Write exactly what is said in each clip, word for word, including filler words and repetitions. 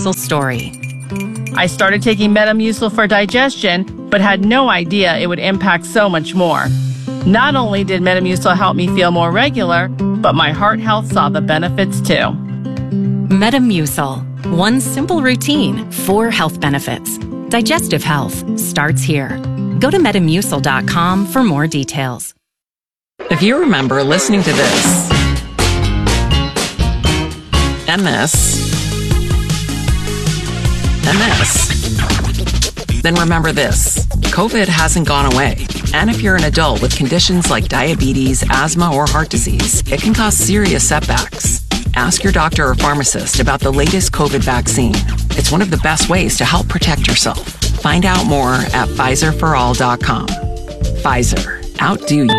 Metamucil story. I started taking Metamucil for digestion, but had no idea it would impact so much more. Not only did Metamucil help me feel more regular, but my heart health saw the benefits too. Metamucil. One simple routine, four health benefits. Digestive health starts here. Go to metamucil dot com for more details. If you remember listening to this, and this, and this, then remember this. COVID hasn't gone away. And if you're an adult with conditions like diabetes, asthma, or heart disease, it can cause serious setbacks. Ask your doctor or pharmacist about the latest COVID vaccine. It's one of the best ways to help protect yourself. Find out more at Pfizer for all dot com. Pfizer. Outdo you.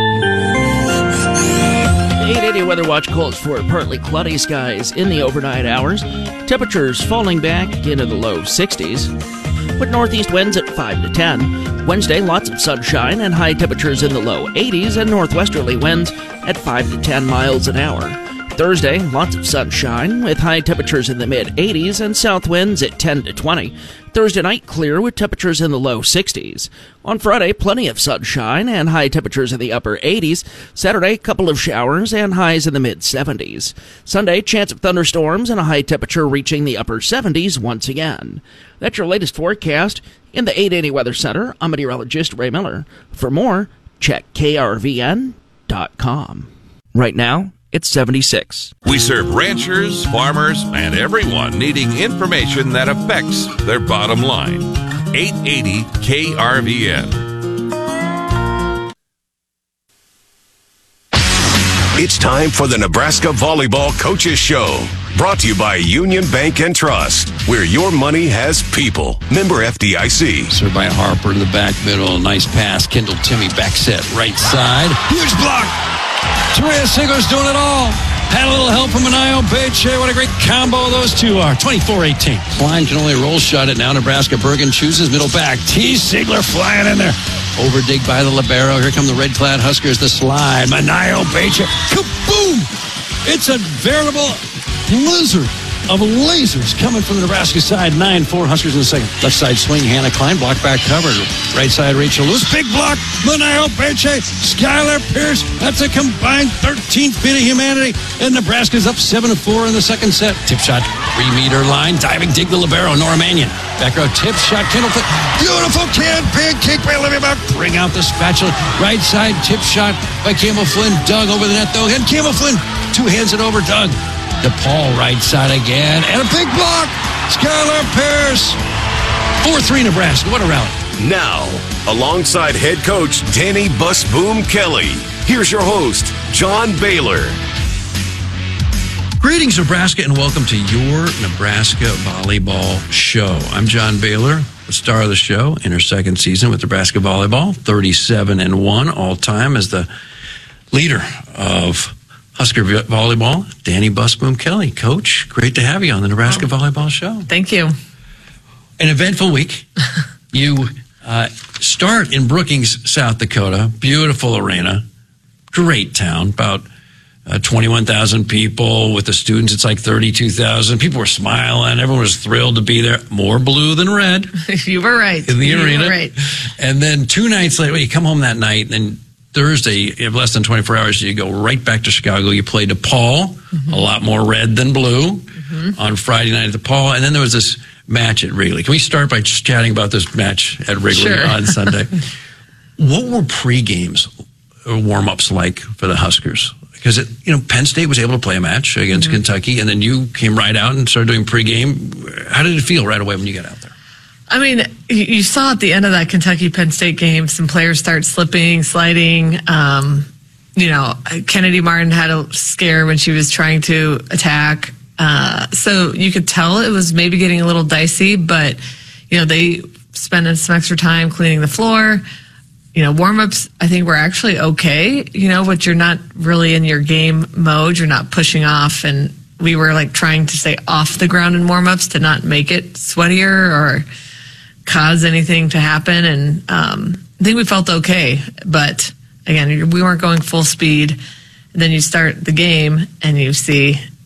eight eighty Weather Watch calls for partly cloudy skies in the overnight hours. Temperatures falling back into the low sixties. With northeast winds at five to ten. Wednesday, lots of sunshine and high temperatures in the low eighties and northwesterly winds at five to ten miles an hour. Thursday, lots of sunshine with high temperatures in the mid eighties and south winds at ten to twenty. Thursday night, clear with temperatures in the low sixties. On Friday, plenty of sunshine and high temperatures in the upper eighties. Saturday, couple of showers and highs in the mid seventies. Sunday, chance of thunderstorms and a high temperature reaching the upper seventies once again. That's your latest forecast. In the eight eighty Weather Center, I'm meteorologist Ray Miller. For more, check K R V N dot com. Right now, it's seventy-six. We serve ranchers, farmers, and everyone needing information that affects their bottom line. eight eighty K R V N. It's time for the Nebraska Volleyball Coaches Show. Brought to you by Union Bank and Trust, where your money has people. Member F D I C. Served by Harper in the back middle. Nice pass. Kendall Timmy back set right side. Huge block. Terea Sigler's doing it all. Had a little help from Anayo Beche. What a great combo those two are. twenty-four eighteen. Klein can only roll shot it now. Nebraska Bergen chooses middle back. T. Sigler flying in there. Over dig by the libero. Here come the red-clad Huskers. The slide. Anayo Beche. Kaboom! It's a veritable blizzard of lasers coming from the Nebraska side. nine four Huskers in the second. Left side swing, Hannah Klein. Block back covered. Right side, Rachel Lewis. Big block. Manayo Beche. Skylar Pierce. That's a combined thirteenth bit of humanity. And Nebraska's up seven to four in the second set. Tip shot, three-meter line. Diving dig the libero. Nora Mannion. Back row tip shot. Kendall Flynn. Beautiful can. Big kick by Olivia Buck. Bring out the spatula. Right side tip shot by Campbell Flynn. Doug over the net, though. And Campbell Flynn. Two hands it over Doug. DePaul right side again. And a big block. Skylar Pierce. four three Nebraska. What a rally. Now, alongside head coach Danny Busboom Kelly, here's your host, John Baylor. Greetings, Nebraska, and welcome to your Nebraska Volleyball Show. I'm John Baylor, the star of the show in her second season with Nebraska Volleyball, thirty-seven and one all-time as the leader of Husker Volleyball. Danny Busboom Kelly. Coach, great to have you on the Nebraska oh, Volleyball Show. Thank you. An eventful week. You uh, start in Brookings, South Dakota. Beautiful arena. Great town. About uh, twenty-one thousand people. With the students, it's like thirty-two thousand. People were smiling. Everyone was thrilled to be there. More blue than red. You were right. In the you arena. Were right. And then two nights later, well, you come home that night, and Thursday, you have less than twenty-four hours, you go right back to Chicago. You play DePaul, mm-hmm. a lot more red than blue, mm-hmm. on Friday night at DePaul. And then there was this match at Wrigley. Can we start by just chatting about this match at Wrigley sure. on Sunday? What were pre-games or warm-ups like for the Huskers? Because, it, you know, Penn State was able to play a match against mm-hmm. Kentucky, and then you came right out and started doing pre-game. How did it feel right away when you got out there? I mean, you saw at the end of that Kentucky-Penn State game, some players start slipping, sliding. Um, you know, Kennedy Martin had a scare when she was trying to attack. Uh, so you could tell it was maybe getting a little dicey, but, you know, they spent some extra time cleaning the floor. You know, warm-ups, I think, were actually okay, you know, but you're not really in your game mode. You're not pushing off, and we were, like, trying to stay off the ground in warm-ups to not make it sweatier or cause anything to happen. And um, I think we felt okay. But, again, we weren't going full speed. And then you start the game, and you see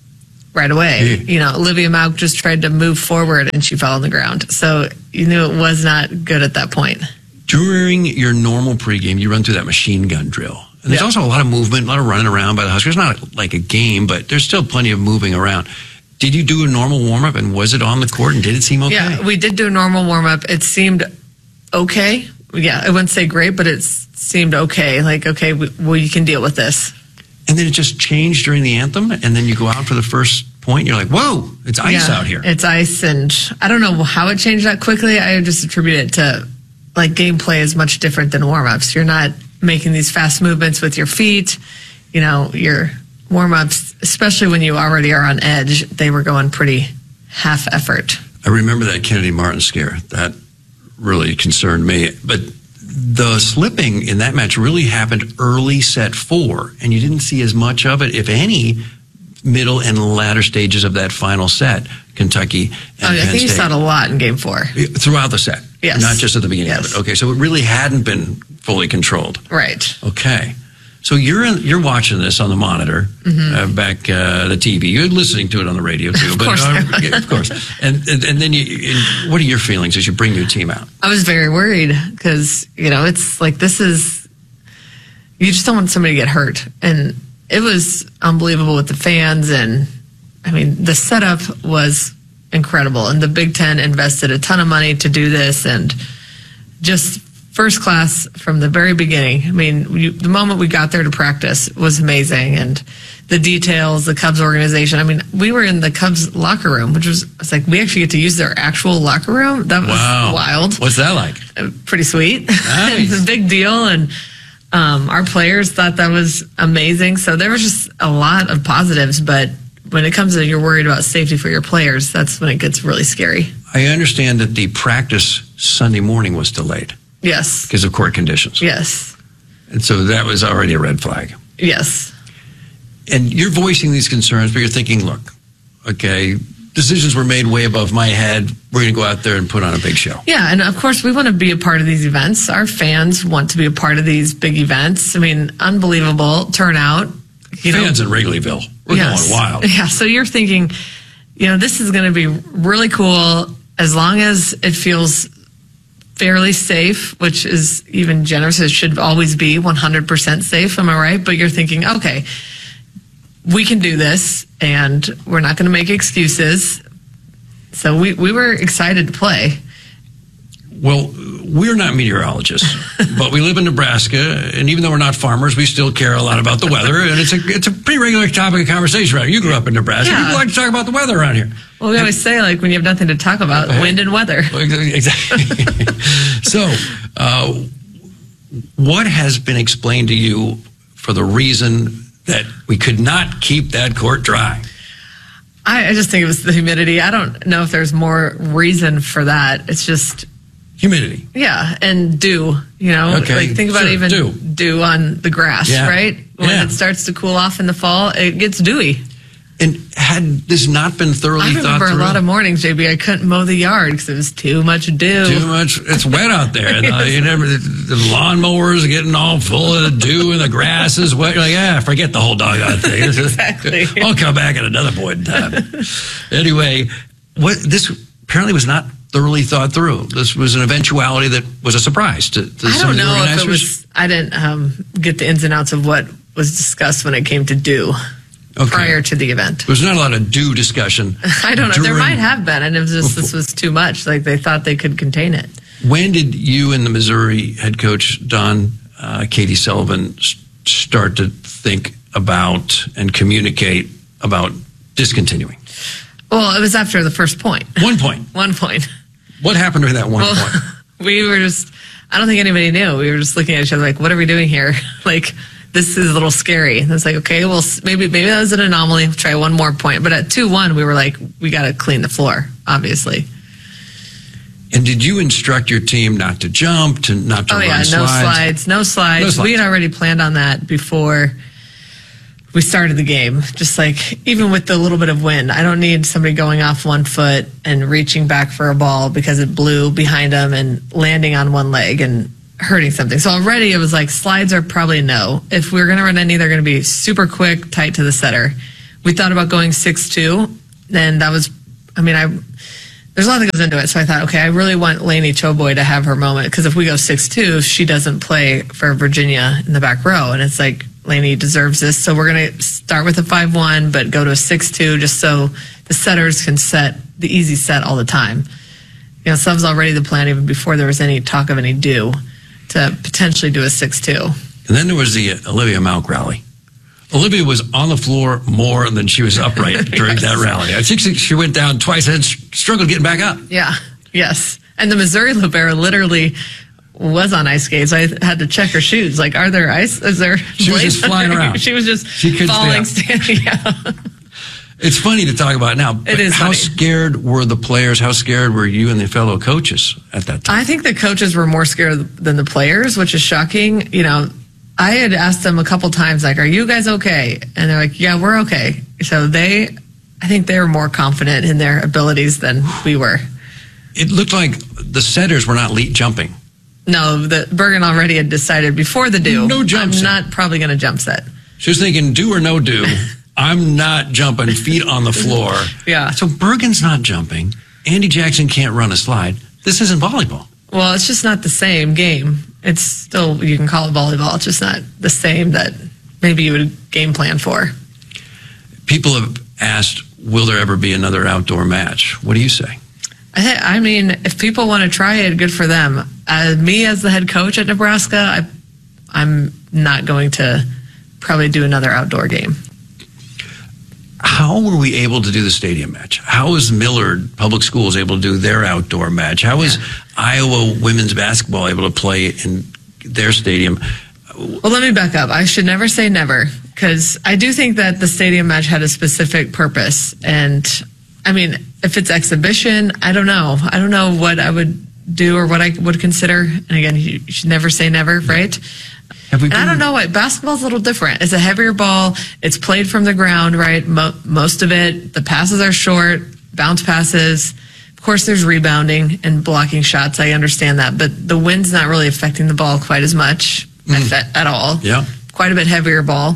right away. You know, Olivia Mauk just tried to move forward and she fell on the ground. So you knew it was not good at that point. During your normal pregame, you run through that machine gun drill. And there's Yeah. also a lot of movement, a lot of running around by the Huskers. Not like a game, but there's still plenty of moving around. Did you do a normal warm-up, and was it on the court, and did it seem okay? Yeah, we did do a normal warm-up. It seemed okay. Yeah, I wouldn't say great, but it seemed okay. Like, okay, we, we can deal with this. And then it just changed during the anthem, and then you go out for the first point, and you're like, whoa, it's ice Yeah, out here. It's ice, and I don't know how it changed that quickly. I just attribute it to, like, gameplay is much different than warm-ups. You're not making these fast movements with your feet. You know, your warm-ups, especially when you already are on edge, they were going pretty half effort. I remember that Kennedy Martin scare. That really concerned me. But the slipping in that match really happened early set four, and you didn't see as much of it, if any, middle and latter stages of that final set, Kentucky and Oh, I Penn think you State. saw it a lot in game four. Throughout the set. Yes. Not just at the beginning Yes. of it. Okay, so it really hadn't been fully controlled. Right. Okay. So you're in, you're watching this on the monitor, Mm-hmm. uh, back uh, the T V. You're listening to it on the radio too, Of but course uh, I was. yeah, of course. And, and and then you, and what are your feelings as you bring your team out? I was very worried because, you know, it's like this is, you just don't want somebody to get hurt. And it was unbelievable with the fans. And I mean, the setup was incredible. And the Big Ten invested a ton of money to do this. And just first class from the very beginning. I mean, you, the moment we got there to practice was amazing. And the details, the Cubs organization. I mean, we were in the Cubs locker room, which was, it's like, we actually get to use their actual locker room. That was Wow. wild. What's that like? Uh, Pretty sweet. Nice. It's a big deal. And um, our players thought that was amazing. So there was just a lot of positives. But when it comes to you're worried about safety for your players, that's when it gets really scary. I understand that the practice Sunday morning was delayed Yes. because of court conditions. Yes. And so that was already a red flag. Yes. And you're voicing these concerns, but you're thinking, look, okay, decisions were made way above my head. We're going to go out there and put on a big show. Yeah, and of course we want to be a part of these events. Our fans want to be a part of these big events. I mean, unbelievable turnout. You Fans know, in Wrigleyville, we're yes. going wild. Yeah, so you're thinking, you know, this is going to be really cool as long as it feels fairly safe, which is even generous. It should always be one hundred percent safe, am I right? But you're thinking, okay, we can do this, and we're not going to make excuses. So we, we were excited to play. Well, we're not meteorologists, but we live in Nebraska, and even though we're not farmers, we still care a lot about the weather, and it's a it's a pretty regular topic of conversation around here. You grew up in Nebraska. Yeah. People like to talk about the weather around here. Well, we always say, like, when you have nothing to talk about, wind and weather. Exactly. So, uh, what has been explained to you for the reason that we could not keep that court dry? I, I just think it was the humidity. I don't know if there's more reason for that. It's just... Humidity. Yeah, and dew, you know, Okay, like think about sure, even dew. dew. on the grass, Yeah, right? When yeah. it starts to cool off in the fall, it gets dewy. And had this not been thoroughly I thought remember a through, lot of mornings, J B, I couldn't mow the yard because it was too much dew. too much, it's wet out there. And, uh, you never, the, the lawnmowers are getting all full of dew and the grass is wet. You're like, yeah, forget the whole doggone thing. Exactly. I'll come back at another point in time. Anyway, what this apparently was not thoroughly thought through. This was an eventuality that was a surprise to, to I some don't of the know if organizers. it was, I didn't um, get the ins and outs of what was discussed when it came to dew Okay. prior to the event. There was not a lot of dew discussion. I don't know. There during- might have been, and it was just, this was too much. Like they thought they could contain it. When did you and the Missouri head coach, Don uh, Katie Sullivan, s- start to think about and communicate about discontinuing? Well, it was after the first point. One point. One point. What happened during that one Well, point? we were just, I don't think anybody knew. We were just looking at each other like, what are we doing here? Like, this is a little scary. And it's like, okay, well, s- maybe maybe that was an anomaly. We'll try one more point. But at two one, we were like, we got to clean the floor, obviously. And did you instruct your team not to jump, to not to Oh, run yeah, no slides? slides, no slides. No slides. We had already planned on that before we started the game. Just like, even with the little bit of wind, I don't need somebody going off one foot and reaching back for a ball because it blew behind them and landing on one leg and hurting something. So already it was like, slides are probably no. If we're going to run any, they're going to be super quick, tight to the setter. we thought about going six two, and that was, I mean, I there's a lot that goes into it. So I thought, okay, I really want Lainey Choboy to have her moment, because if we go six two, she doesn't play for Virginia in the back row, and it's like, Lainey deserves this. So we're going to start with a five one, but go to a six two just so the setters can set the easy set all the time. You know, so that was already the plan even before there was any talk of any do to potentially do a six two. And then there was the Olivia Malk rally. Olivia was on the floor more than she was upright during Yes. that rally. I think she went down twice and struggled getting back up. Yeah, yes. And the Missouri libero literally was on ice skates. I had to check her shoes. Like, are there ice? Is there? She was just flying around. She was just She couldn't falling, stay up. standing. Yeah. It's funny to talk about now. But It is how funny. scared were the players? How scared were you and the fellow coaches at that time? I think the coaches were more scared than the players, which is shocking. You know, I had asked them a couple times, like, are you guys okay? And they're like, yeah, we're okay. So they, I think they were more confident in their abilities than we were. It looked like the setters were not lead jumping. No, the Bergen already had decided before the do. No jump I'm set. not probably going to jump set. She was thinking, do or no do. I'm not jumping, feet on the floor. Yeah. So Bergen's not jumping. Andy Jackson can't run a slide. This isn't volleyball. Well, it's just not the same game. It's still, you can call it volleyball. It's just not the same that maybe you would game plan for. People have asked, will there ever be another outdoor match? What do you say? I, th- I mean, if people want to try it, good for them. Uh, me as the head coach at Nebraska, I, I'm not going to probably do another outdoor game. How were we able to do the stadium match? How was Millard Public Schools able to do their outdoor match? How was yeah. Iowa women's basketball able to play in their stadium? Well, let me back up. I should never say never, because I do think that the stadium match had a specific purpose. And I mean, if it's exhibition, I don't know. I don't know what I would do or what I would consider. And again, you should never say never, right? Have we and I don't know what basketball's a little different. It's a heavier ball. It's played from the ground, right? Mo- most of it. The passes are short, bounce passes. Of course, there's rebounding and blocking shots. I understand that, but the wind's not really affecting the ball quite as much mm. at, at all. Yeah, quite a bit heavier ball.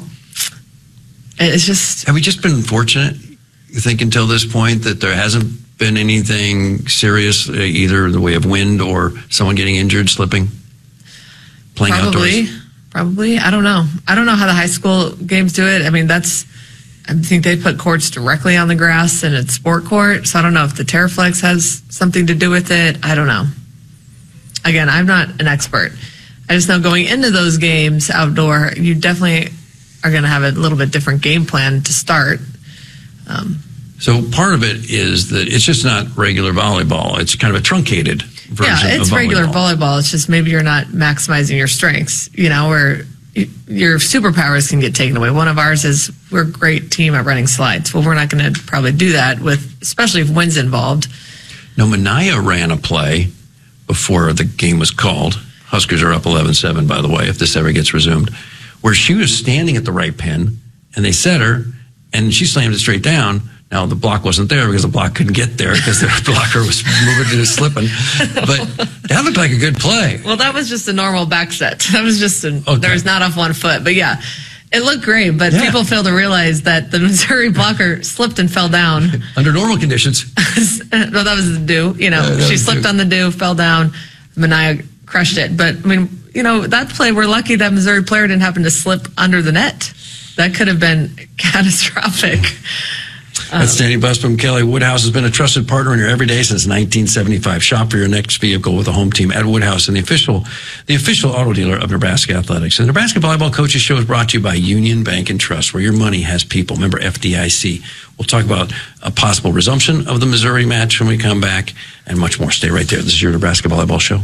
It's just. Have we just been fortunate? You think until this point that there hasn't been anything serious, either in the way of wind or someone getting injured, slipping, playing Probably. outdoors? Probably. I don't know. I don't know how the high school games do it. I mean, that's, I think they put courts directly on the grass and it's sport court. So I don't know if the Terraflex has something to do with it. I don't know. Again, I'm not an expert. I just know going into those games outdoor, you definitely are going to have a little bit different game plan to start. Um, so part of it is that it's just not regular volleyball. It's kind of a truncated version yeah, it's of volleyball. regular volleyball. It's just maybe you're not maximizing your strengths, you know, where your superpowers can get taken away. One of ours is we're a great team at running slides. Well, we're not going to probably do that with, especially if wind's involved. No, Mania ran a play before the game was called. Huskers are up eleven seven, by the way, if this ever gets resumed, where she was standing at the right pin and they set her and she slammed it straight down. Now, the block wasn't there because the block couldn't get there because the blocker was moving and slipping. But that looked like a good play. Well, that was just a normal back set. That was just, a, okay. there was not off one foot. But yeah, it looked great. But yeah. people fail to realize that the Missouri blocker slipped and fell down. Under normal conditions. No, that was the do. You know, uh, she slipped do. on the do, fell down. Mania crushed it. But, I mean, you know, that play, we're lucky that Missouri player didn't happen to slip under the net. That could have been catastrophic. That's Danny Busby. Kelly Woodhouse has been a trusted partner in your everyday since nineteen seventy-five. Shop for your next vehicle with a home team at Woodhouse and the official the official auto dealer of Nebraska Athletics. The Nebraska Volleyball Coaches Show is brought to you by Union Bank and Trust, where your money has people. Member F D I C. We'll talk about a possible resumption of the Missouri match when we come back and much more. Stay right there. This is your Nebraska Volleyball Show.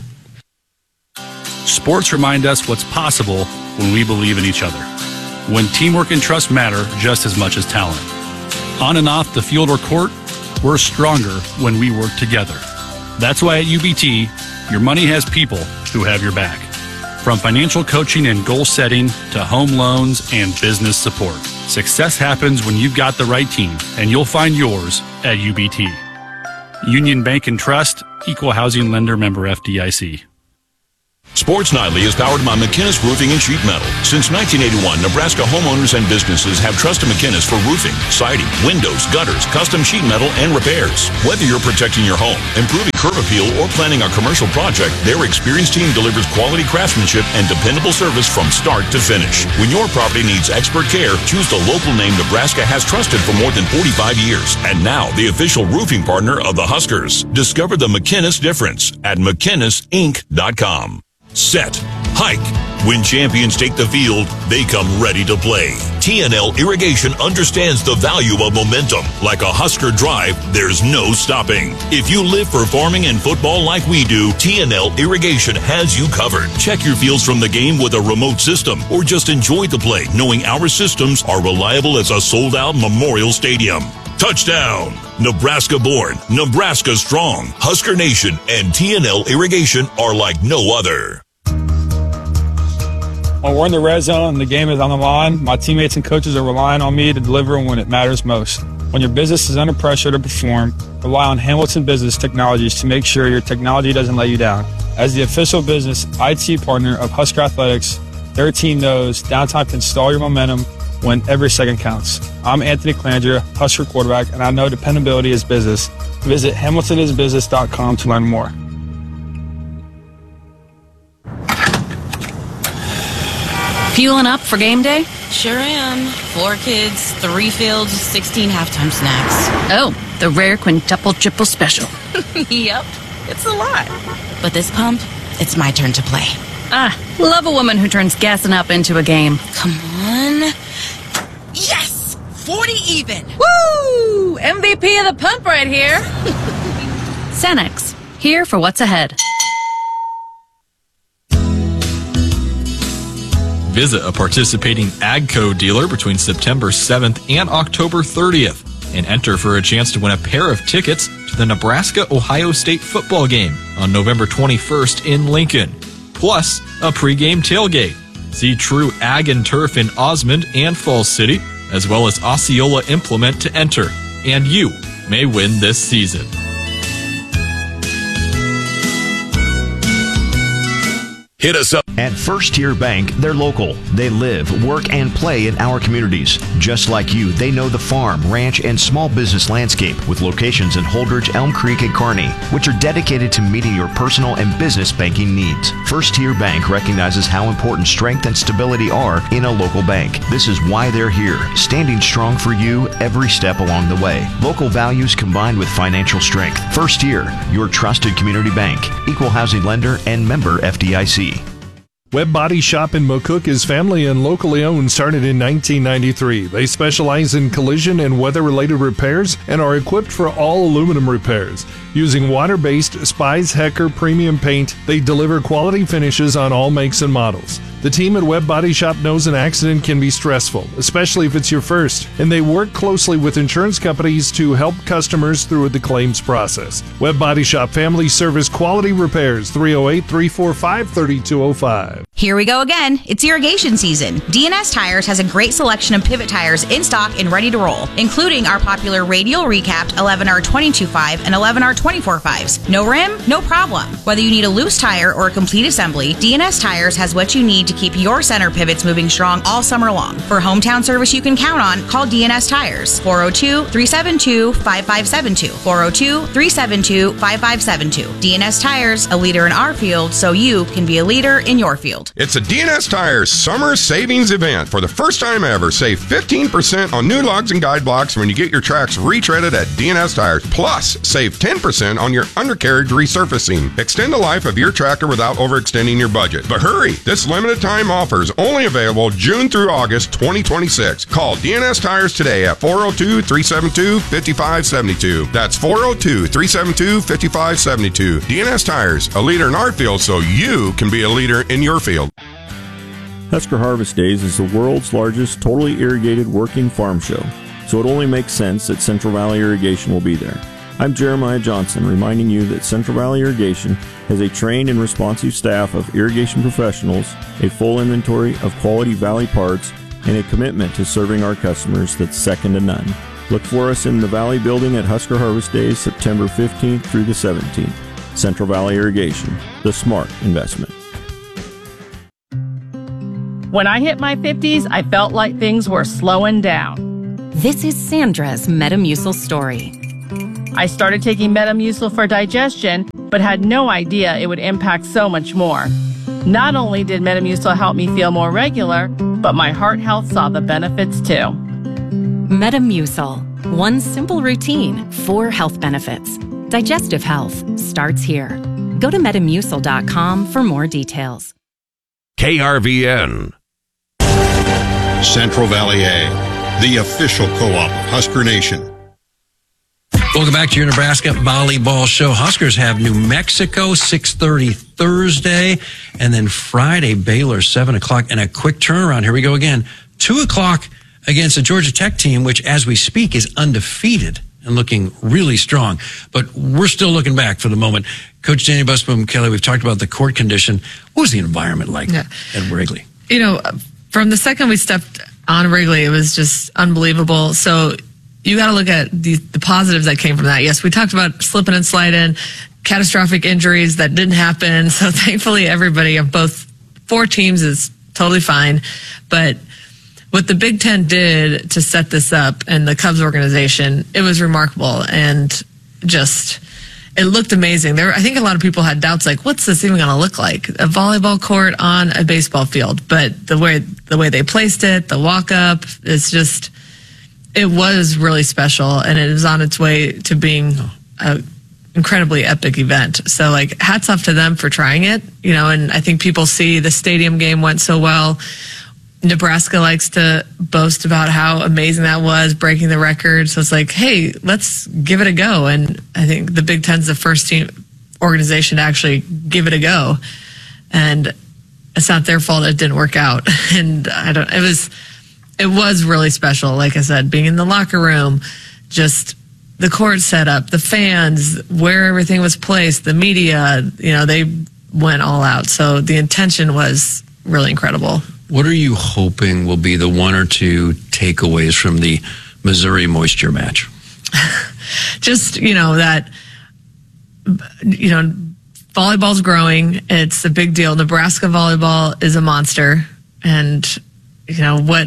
Sports remind us what's possible when we believe in each other. When teamwork and trust matter just as much as talent. On and off the field or court, we're stronger when we work together. That's why at U B T, your money has people who have your back. From financial coaching and goal setting to home loans and business support. Success happens when you've got the right team, and you'll find yours at U B T. Union Bank and Trust, Equal Housing Lender, member F D I C. Sports Nightly is powered by McInnes Roofing and Sheet Metal. Since nineteen eighty-one, Nebraska homeowners and businesses have trusted McInnes for roofing, siding, windows, gutters, custom sheet metal, and repairs. Whether you're protecting your home, improving curb appeal, or planning a commercial project, their experienced team delivers quality craftsmanship and dependable service from start to finish. When your property needs expert care, choose the local name Nebraska has trusted for more than forty-five years. And now, the official roofing partner of the Huskers. Discover the McInnes difference at McInnes Inc dot com. Set. Hike. When champions take the field, they come ready to play. T N L Irrigation understands the value of momentum. Like a Husker drive, there's no stopping. If you live for farming and football like we do, T N L Irrigation has you covered. Check your fields from the game with a remote system, or just enjoy the play, knowing our systems are reliable as a sold-out Memorial Stadium. Touchdown! Nebraska born, Nebraska strong. Husker Nation and T N L Irrigation are like no other. When we're in the red zone and the game is on the line, my teammates and coaches are relying on me to deliver when it matters most. When your business is under pressure to perform, rely on Hamilton Business Technologies to make sure your technology doesn't let you down. As the official business I T partner of Husker Athletics, their team knows downtime can stall your momentum when every second counts. I'm Anthony Clandria, Husker quarterback, and I know dependability is business. Visit hamilton is business dot com to learn more. Fueling up for game day? Sure am. Four kids, three fields, sixteen halftime snacks. Oh, the rare quintuple triple special. Yep, it's a lot. But this pump, it's my turn to play. Ah, love a woman who turns gassing up into a game. Come on. Yes! forty even. Woo! M V P of the pump right here. Cenex, here for what's ahead. Visit a participating AGCO dealer between September seventh and October thirtieth and enter for a chance to win a pair of tickets to the Nebraska-Ohio State football game on November twenty-first in Lincoln, plus a pregame tailgate. See True Ag and Turf in Osmond and Falls City, as well as Osceola Implement to enter, and you may win this season. Hit us up. At First Tier Bank, they're local. They live, work, and play in our communities. Just like you, they know the farm, ranch, and small business landscape with locations in Holdridge, Elm Creek, and Kearney, which are dedicated to meeting your personal and business banking needs. First Tier Bank recognizes how important strength and stability are in a local bank. This is why they're here, standing strong for you every step along the way. Local values combined with financial strength. First Tier, your trusted community bank, equal housing lender, and member F D I C. Webb Body Shop in McCook is family and locally owned, started in nineteen ninety-three. They specialize in collision and weather-related repairs and are equipped for all aluminum repairs. Using water-based Spies Hecker premium paint, they deliver quality finishes on all makes and models. The team at Webb Body Shop knows an accident can be stressful, especially if it's your first, and they work closely with insurance companies to help customers through the claims process. Webb Body Shop Family Service Quality Repairs, three oh eight, three four five, three two oh five. Here we go again. It's irrigation season. D N S Tires has a great selection of pivot tires in stock and ready to roll, including our popular radial recapped eleven R twenty-two point five and eleven R twenty-four point fives. No rim? No problem. Whether you need a loose tire or a complete assembly, D N S Tires has what you need to keep your center pivots moving strong all summer long. For hometown service you can count on, call D N S Tires. four oh two, three seven two, five five seven two. four oh two, three seven two, five five seven two. D N S Tires, a leader in our field so you can be a leader in your field. It's a D N S Tires Summer Savings Event. For the first time ever, save fifteen percent on new lugs and guide blocks when you get your tracks retreaded at D N S Tires. Plus, save ten percent on your undercarriage resurfacing. Extend the life of your tractor without overextending your budget. But hurry! This limited time offer is only available June through August twenty twenty-six. Call D N S Tires today at four oh two, three seven two, five five seven two. That's four oh two, three seven two, five five seven two. D N S Tires, a leader in our field so you can be a leader in your field. Husker Harvest Days is the world's largest totally irrigated working farm show, so it only makes sense that Central Valley Irrigation will be there. I'm Jeremiah Johnson, reminding you that Central Valley Irrigation has a trained and responsive staff of irrigation professionals, a full inventory of quality Valley parts, and a commitment to serving our customers that's second to none. Look for us in the Valley Building at Husker Harvest Days, September fifteenth through the seventeenth. Central Valley Irrigation, the smart investment. When I hit my fifties, I felt like things were slowing down. This is Sandra's Metamucil story. I started taking Metamucil for digestion, but had no idea it would impact so much more. Not only did Metamucil help me feel more regular, but my heart health saw the benefits too. Metamucil. One simple routine, four health benefits. Digestive health starts here. Go to metamucil dot com for more details. K R V N. Central Valley A, the official co-op of Husker Nation. Welcome back to your Nebraska Volleyball Show. Huskers have New Mexico, six thirty Thursday, and then Friday, Baylor, seven o'clock, and a quick turnaround. Here we go again. two o'clock against the Georgia Tech team, which, as we speak, is undefeated and looking really strong. But we're still looking back for the moment. Coach Danny Busboom, Kelly, we've talked about the court condition. What was the environment like yeah. at Wrigley? You know, from the second we stepped on Wrigley, it was just unbelievable. So you got to look at the, the positives that came from that. Yes, we talked about slipping and sliding, catastrophic injuries that didn't happen. So thankfully, everybody of both four teams is totally fine. But what the Big Ten did to set this up and the Cubs organization, it was remarkable and just, it looked amazing. There, I think a lot of people had doubts like, what's this even going to look like? A volleyball court on a baseball field. But the way the way they placed it, the walk up, it's just, it was really special, and it is on its way to being an incredibly epic event. So, like, hats off to them for trying it, you know, and I think people see the stadium game went so well. Nebraska likes to boast about how amazing that was, breaking the record. So it's like, hey, let's give it a go. And I think the Big Ten's the first team organization to actually give it a go. And it's not their fault it didn't work out. And I don't, it was... It was really special, like I said, being in the locker room, just the court setup, the fans, where everything was placed, the media, you know, they went all out. So the intention was really incredible. What are you hoping will be the one or two takeaways from the Missouri Moisture match? Just, you know, that, you know, volleyball's growing. It's a big deal. Nebraska volleyball is a monster. And, you know, what,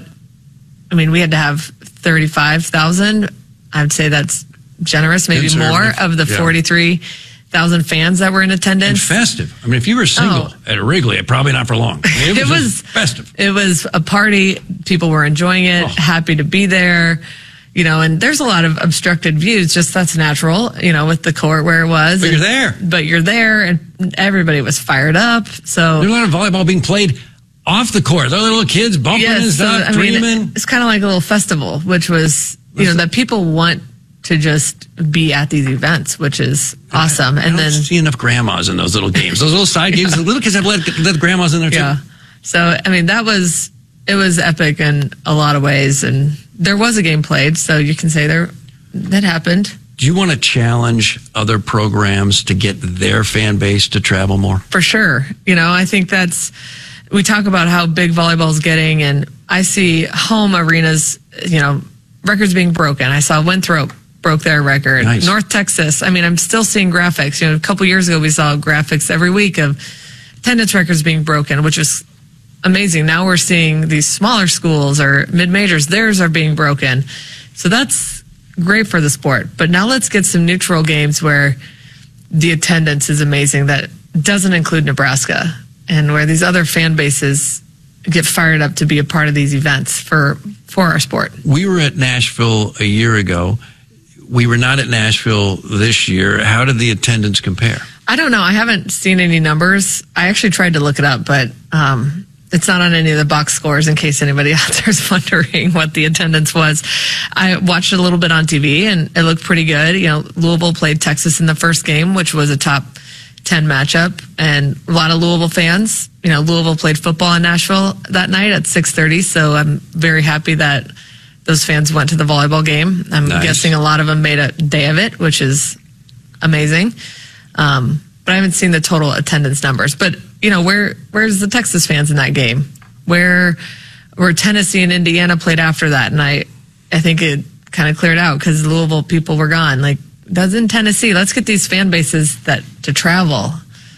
I mean, we had to have thirty-five thousand. I would say that's generous, maybe more, of the yeah. forty-three thousand fans that were in attendance. And festive. I mean, if you were single oh. at Wrigley, probably not for long. I mean, it was, it was festive. It was a party. People were enjoying it, oh. happy to be there. You know, and there's a lot of obstructed views. Just that's natural, you know, with the court where it was. But and, you're there. But you're there, and everybody was fired up. So there's a lot of volleyball being played off the court. Those little kids bumping yes, and stuff, so, dreaming. Mean, it's kind of like a little festival, which was, you know, that people want to just be at these events, which is awesome. I, I and don't then see enough grandmas in those little games. Those little side games, yeah. the little kids have let, let grandmas in there too. Yeah. So, I mean, that was, it was epic in a lot of ways. And there was a game played, so you can say there, that happened. Do you want to challenge other programs to get their fan base to travel more? For sure. You know, I think that's, we talk about how big volleyball is getting, and I see home arenas, you know, records being broken. I saw Winthrop broke their record. Nice. North Texas. I mean, I'm still seeing graphics. You know, a couple years ago, we saw graphics every week of attendance records being broken, which was amazing. Now we're seeing these smaller schools or mid-majors, theirs are being broken. So that's great for the sport. But now let's get some neutral games where the attendance is amazing that doesn't include Nebraska, and where these other fan bases get fired up to be a part of these events for, for our sport. We were at Nashville a year ago. We were not at Nashville this year. How did the attendance compare? I don't know. I haven't seen any numbers. I actually tried to look it up, but um, it's not on any of the box scores in case anybody out there is wondering what the attendance was. I watched it a little bit on T V, and it looked pretty good. You know, Louisville played Texas in the first game, which was a top ten matchup, and a lot of Louisville fans. You know, Louisville played football in Nashville that night at six thirty, so I'm very happy that those fans went to the volleyball game. I'm nice. guessing a lot of them made a day of it, which is amazing. Um, but I haven't seen the total attendance numbers. But, you know, where where's the Texas fans in that game? Where where Tennessee and Indiana played after that? And I, I think it kind of cleared out because Louisville people were gone. Like, that's in Tennessee. Let's get these fan bases that to travel.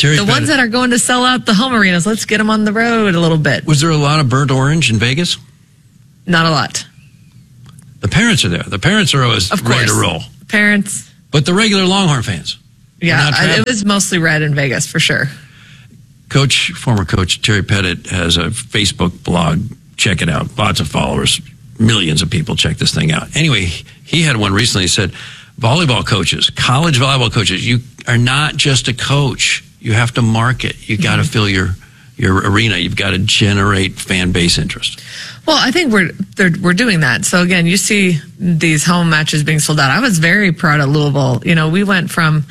Terry the Pettit. ones that are going to sell out the home arenas, let's get them on the road a little bit. Was there a lot of burnt orange in Vegas? Not a lot. The parents are there. The parents are always Of ready to course. roll. Parents. But the regular Longhorn fans. Yeah, not I, traveling. it was mostly red in Vegas for sure. Coach, former coach Terry Pettit has a Facebook blog. Check it out. Lots of followers. Millions of people check this thing out. Anyway, he had one recently. He said, volleyball coaches, college volleyball coaches, you are not just a coach. You have to market. You got to mm-hmm. fill your your arena. You've got to generate fan base interest. Well, I think we're they're, we're doing that. So again, you see these home matches being sold out. I was very proud of Louisville. You know, we went from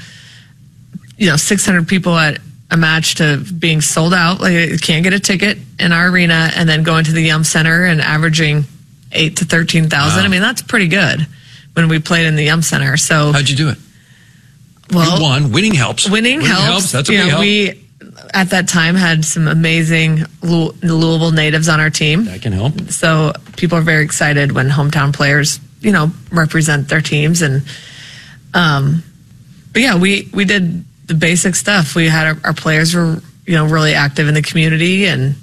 you know six hundred people at a match to being sold out. Like you can't get a ticket in our arena, and then going to the Yum Center and averaging eight to thirteen thousand. Wow. I mean, that's pretty good when we played in the Yum Center. So how'd you do it? Well, you won. Winning helps. Winning, winning helps. helps. That's a you big know, help. We at that time had some amazing Louisville natives on our team. That can help. So people are very excited when hometown players, you know, represent their teams. And, um, but yeah, we, we did the basic stuff. We had our, our players were, you know, really active in the community, and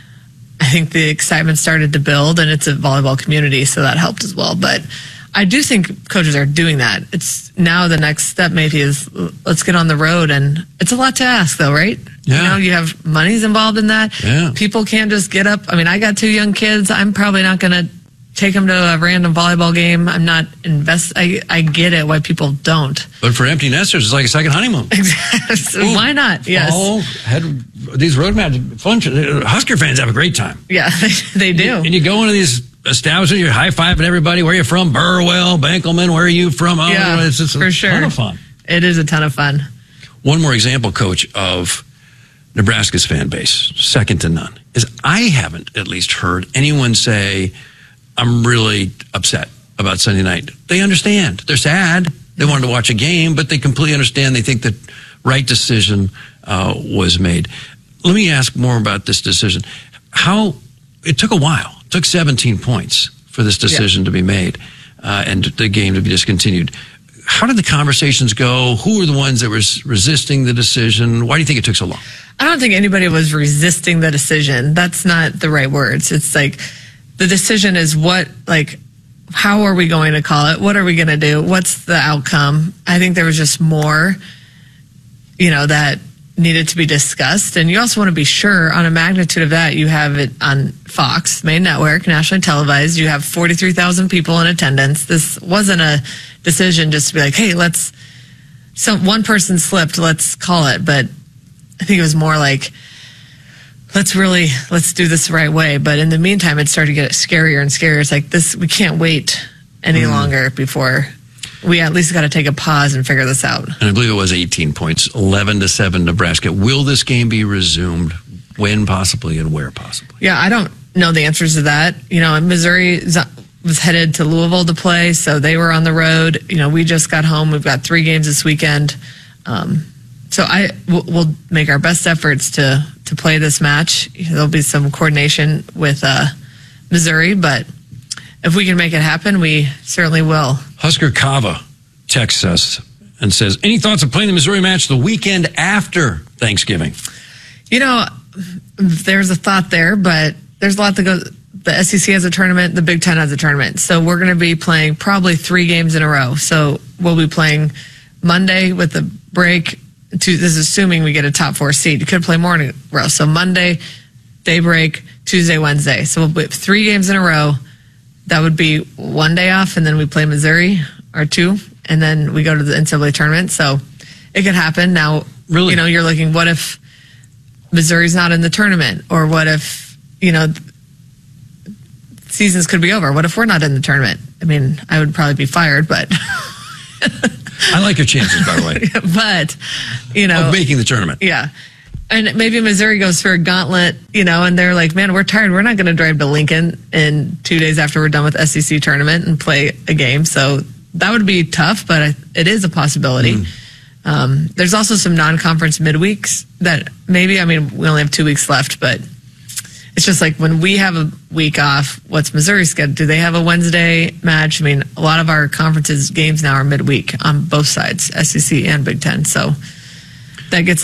I think the excitement started to build, and it's a volleyball community, so that helped as well. But I do think coaches are doing that. It's now the next step maybe is let's get on the road, and it's a lot to ask though, right? Yeah. You know, you have money's involved in that. Yeah. People can't just get up. I mean, I got two young kids. I'm probably not going to take them to a random volleyball game. I'm not invest. I, I get it why people don't. But for empty nesters, it's like a second honeymoon. So why not? Yes. Oh, had these road match fun. Husker fans have a great time. Yeah, they do. And you go into these establishments, you're high fiving everybody. Where are you from? Burwell, Bankelman. Where are you from? Oh, Yeah, it's just a for sure. ton of fun. It is a ton of fun. One more example, Coach, of Nebraska's fan base, second to none, is I haven't at least heard anyone say, I'm really upset about Sunday night. They understand. They're sad. They wanted to watch a game, but they completely understand. They think the right decision uh, was made. Let me ask more about this decision. How it took a while. It took seventeen points for this decision yeah. to be made uh, and the game to be discontinued. How did the conversations go? Who were the ones that were resisting the decision? Why do you think it took so long? I don't think anybody was resisting the decision. That's not the right words. It's like the decision is what, like, how are we going to call it? What are we going to do? What's the outcome? I think there was just more, you know, that needed to be discussed. And you also want to be sure on a magnitude of that. You have it on Fox, main network, nationally televised. You have forty-three thousand people in attendance. This wasn't a decision just to be like, hey, let's, so one person slipped, let's call it. But I think it was more like, let's really, let's do this the right way. But in the meantime, it started to get scarier and scarier. It's like this, we can't wait any mm. longer before we at least got to take a pause and figure this out. And I believe it was eighteen points, eleven to seven Nebraska. Will this game be resumed? When possibly and where possibly? Yeah, I don't know the answers to that. You know, Missouri was headed to Louisville to play, so they were on the road. You know, we just got home. We've got three games this weekend. Um, so I we'll, we'll make our best efforts to to play this match. There'll be some coordination with uh, Missouri, but if we can make it happen, we certainly will. Husker Kava texts us and says, any thoughts of playing the Missouri match the weekend after Thanksgiving? You know, there's a thought there, but there's a lot that goes. The S E C has a tournament, the Big Ten has a tournament. So we're going to be playing probably three games in a row. So we'll be playing Monday with the break. To, this is assuming we get a top four seed. You could play more in a row. So Monday, daybreak, Tuesday, Wednesday. So we'll have three games in a row. That would be one day off, and then we play Missouri, or two, and then we go to the N C double A tournament. So it could happen. Now, really, you know, you're looking, what if Missouri's not in the tournament? Or what if, you know, seasons could be over? What if we're not in the tournament? I mean, I would probably be fired, but... I like your chances, by the way. But, you know... of making the tournament. Yeah. And maybe Missouri goes for a gauntlet, you know, and they're like, man, we're tired. We're not going to drive to Lincoln in two days after we're done with S E C tournament and play a game. So that would be tough, but it is a possibility. Mm. Um, there's also some non-conference midweeks that maybe, I mean, we only have two weeks left, but it's just like when we have a week off, what's Missouri's schedule? Do they have a Wednesday match? I mean, a lot of our conferences games now are midweek on both sides, S E C and Big Ten. So that gets a little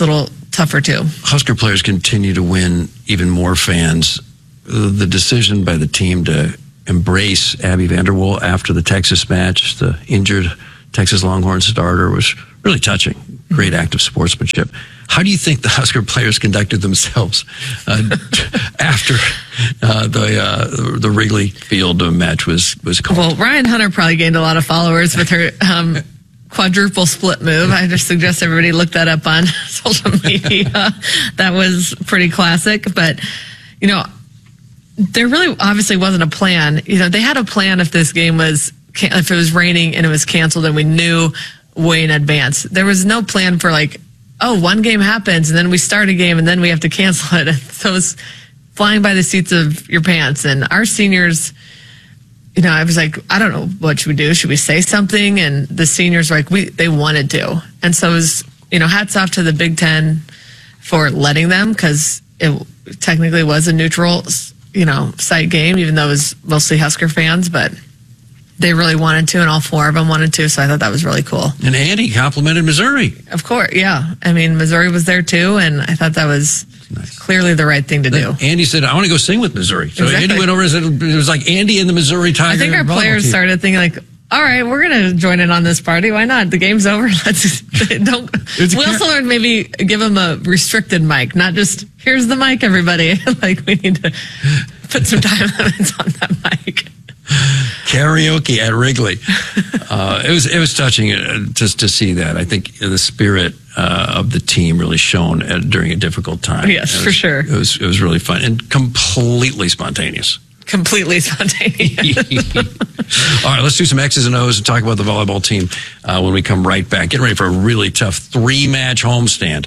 tougher too. Husker players continue to win even more fans. The decision by the team to embrace Abby Vanderwool after the Texas match, the injured Texas Longhorn starter, was really touching. Great act of sportsmanship. How do you think the Husker players conducted themselves uh, after uh, the uh, the Wrigley Field match was was called? Well, Ryan Hunter probably gained a lot of followers with her um, quadruple split move. I just suggest everybody look that up on social media. That was pretty classic. But, you know, there really obviously wasn't a plan. You know, they had a plan if this game was, if it was raining and it was canceled and we knew way in advance. There was no plan for like, oh, one game happens and then we start a game and then we have to cancel it. So it's flying by the seats of your pants. And our seniors, you know, I was like, I don't know, what should we do? Should we say something? And the seniors were like, we, they wanted to. And so it was, you know, hats off to the Big Ten for letting them, because it technically was a neutral, you know, site game, even though it was mostly Husker fans, but they really wanted to, and all four of them wanted to, so I thought that was really cool. And Andy complimented Missouri. Of course, yeah. I mean, Missouri was there too, and I thought that was nice. Clearly the right thing to then do. Andy said, I want to go sing with Missouri. So Exactly. Andy went over and said, it was like Andy and the Missouri Tigers. I think our players team. started thinking like, all right, we're going to join in on this party. Why not? The game's over. Let's don't. We also learned maybe give them a restricted mic, not just here's the mic, everybody. Like we need to put some time limits on that mic. Karaoke at Wrigley. Uh, it was it was touching uh, just to see that. I think the spirit uh, of the team really shone at, during a difficult time. Yes, was, for sure. It was it was really fun and completely spontaneous. Completely spontaneous. All right, let's do some X's and O's and talk about the volleyball team uh, when we come right back. Getting ready for a really tough three-match homestand.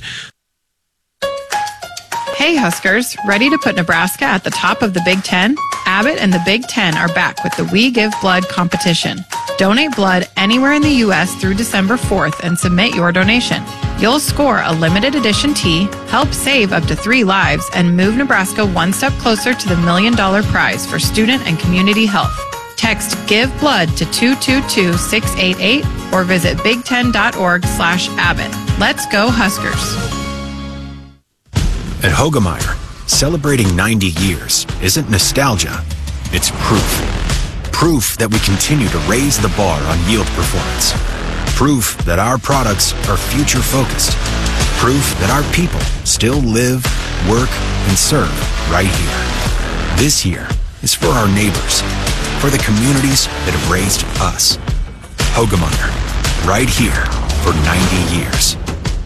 Hey Huskers, ready to put Nebraska at the top of the Big Ten? Abbott and the Big Ten are back with the We Give Blood competition. Donate blood anywhere in the U S through December fourth and submit your donation. You'll score a limited edition tee, help save up to three lives, and move Nebraska one step closer to the million dollar prize for student and community health. Text Give Blood to two two two six eight eight or visit big ten dot org slash Abbott. Let's go Huskers. At Hoegemeyer, celebrating ninety years isn't nostalgia, it's proof. Proof that we continue to raise the bar on yield performance. Proof that our products are future-focused. Proof that our people still live, work, and serve right here. This year is for our neighbors, for the communities that have raised us. Hoegemeyer, right here for ninety years.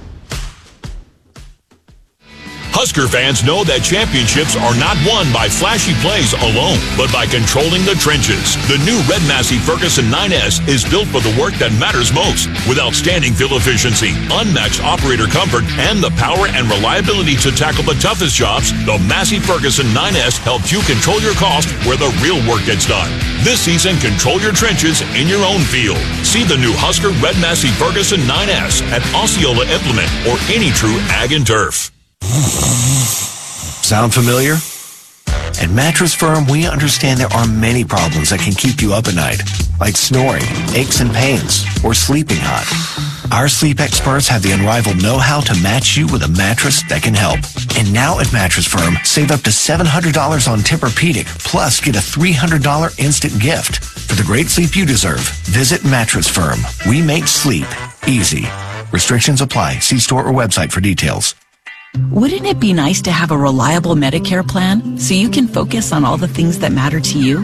Husker fans know that championships are not won by flashy plays alone, but by controlling the trenches. The new Red Massey Ferguson nine S is built for the work that matters most, with outstanding fuel efficiency, unmatched operator comfort, and the power and reliability to tackle the toughest jobs. The Massey Ferguson nine S helps you control your cost where the real work gets done. This season, control your trenches in your own field. See the new Husker Red Massey Ferguson nine S at Osceola Implement or any true ag and turf. Sound familiar? At Mattress Firm, we understand there are many problems that can keep you up at night, like snoring, aches and pains, or sleeping hot. Our sleep experts have the unrivaled know-how to match you with a mattress that can help. And now at Mattress Firm, save up to seven hundred dollars on Tempur-Pedic, plus get a three hundred dollars instant gift. For the great sleep you deserve, visit Mattress Firm. We make sleep easy. Restrictions apply. See store or website for details. Wouldn't it be nice to have a reliable Medicare plan so you can focus on all the things that matter to you?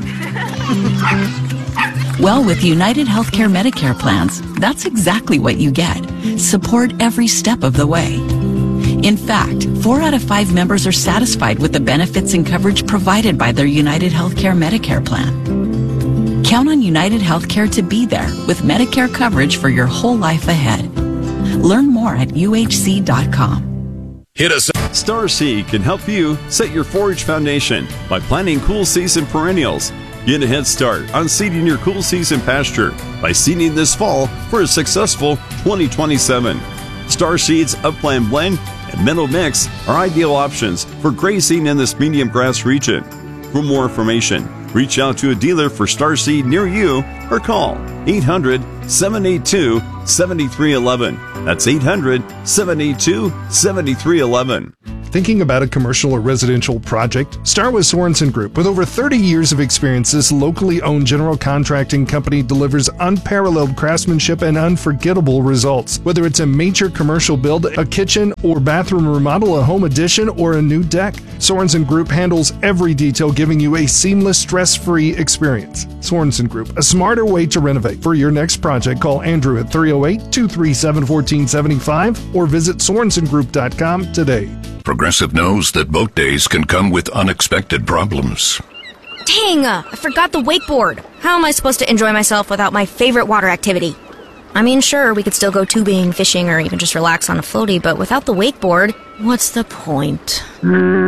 Well, with United Healthcare Medicare plans, that's exactly what you get. Support every step of the way. In fact, four out of five members are satisfied with the benefits and coverage provided by their United Healthcare Medicare plan. Count on United Healthcare to be there with Medicare coverage for your whole life ahead. Learn more at U H C dot com. Hit us up. Starseed can help you set your forage foundation by planting cool season perennials. Get a head start on seeding your cool season pasture by seeding this fall for a successful twenty twenty-seven. Starseed's Upland Blend and Meadow Mix are ideal options for grazing in this medium grass region. For more information, reach out to a dealer for Starseed near you or call eight hundred, seven eight two, seven three one one. That's eight hundred, seven eight two, seven three one one. Thinking about a commercial or residential project? Start with Sorensen Group. With over thirty years of experience, this locally owned general contracting company delivers unparalleled craftsmanship and unforgettable results. Whether it's a major commercial build, a kitchen or bathroom remodel, a home addition, or a new deck, Sorensen Group handles every detail, giving you a seamless, stress-free experience. Sorensen Group, a smarter way to renovate. For your next project, call Andrew at three oh eight, two three seven, one four seven five or visit sorensen group dot com today. Progressive knows that boat days can come with unexpected problems. Dang, uh, I forgot the wakeboard. How am I supposed to enjoy myself without my favorite water activity? I mean, sure, we could still go tubing, fishing, or even just relax on a floaty, but without the wakeboard, what's the point?